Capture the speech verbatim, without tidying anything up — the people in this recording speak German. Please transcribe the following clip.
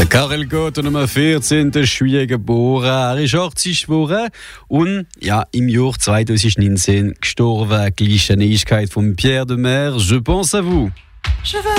Karel Gott, am vierzehnten Juillet geboren. Er ist achtzig geworden und ja, im Jahr zweitausendneunzehn gestorben. Gleiche Nächtigkeit von Pierre de Mer. Je pense à vous. Je veux